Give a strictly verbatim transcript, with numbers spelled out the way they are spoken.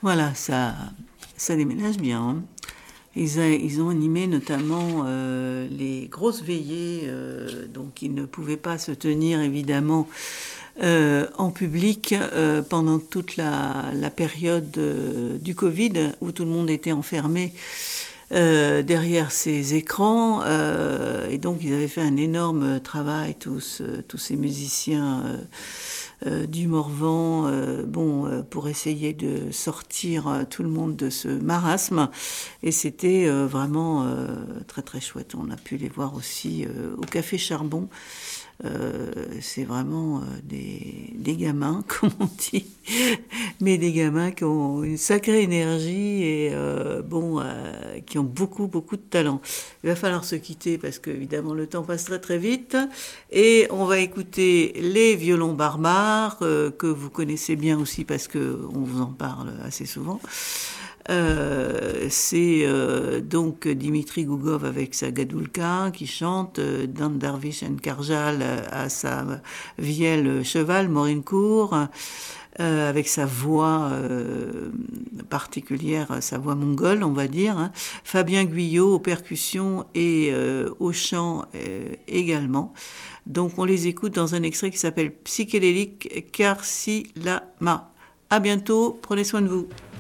Voilà, ça, ça déménage bien, hein. Ils, a- ils ont animé notamment euh, les grosses veillées, euh, donc ils ne pouvaient pas se tenir évidemment euh, en public euh, pendant toute la, la période euh, du Covid où tout le monde était enfermé euh, derrière ces écrans. Euh, et donc ils avaient fait un énorme travail, tous, euh, tous ces musiciens euh, euh, du Morvan, euh, bon, euh, pour essayer de sortir euh, tout le monde de ce marasme. Et c'était euh, vraiment euh, très très chouette. On a pu les voir aussi euh, au Café Charbon. Euh, c'est vraiment euh, des, des gamins, comme on dit, mais des gamins qui ont une sacrée énergie et euh, bon, euh, qui ont beaucoup beaucoup de talent. Il va falloir se quitter parce que évidemment le temps passe très très vite et on va écouter les violons barbares euh, que vous connaissez bien aussi parce que on vous en parle assez souvent. Euh, c'est euh, donc Dimitri Gougov avec sa gadoulka qui chante, euh, Dan Darvish and Karjal euh, à sa vielle cheval, Morincourt, euh, avec sa voix euh, particulière, sa voix mongole, on va dire, hein. Fabien Guyot aux percussions et euh, au chant euh, également. Donc on les écoute dans un extrait qui s'appelle Psychédélique Karsilama. À bientôt, prenez soin de vous.